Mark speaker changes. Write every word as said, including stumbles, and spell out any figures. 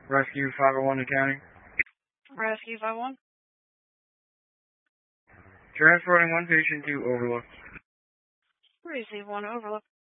Speaker 1: Rescue five oh one to county.
Speaker 2: Rescue five one.
Speaker 1: Transporting one patient to Overlook.
Speaker 2: Receive one Overlook.